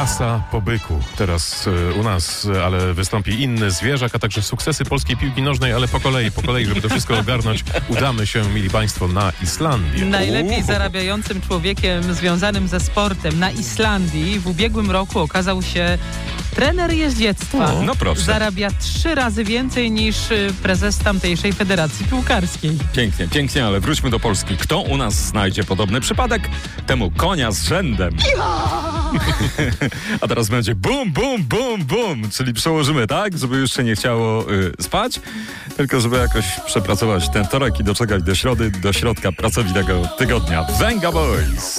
Kasa po byku. Teraz u nas, ale wystąpi inny zwierzak, a także sukcesy polskiej piłki nożnej, ale po kolei, żeby to wszystko ogarnąć, udamy się, mili państwo, na Islandię. Najlepiej zarabiającym człowiekiem związanym ze sportem na Islandii w ubiegłym roku okazał się trener jeździectwa. No proszę. Zarabia 3 razy więcej niż prezes tamtejszej federacji piłkarskiej. Pięknie, pięknie, ale wróćmy do Polski. Kto u nas znajdzie podobny przypadek? Temu konia z rzędem. A teraz będzie bum, bum, bum, bum, czyli przełożymy tak, żeby już się nie chciało spać, tylko żeby jakoś przepracować ten wtorek i doczekać do środy, do środka pracowitego tygodnia. Venga Boys!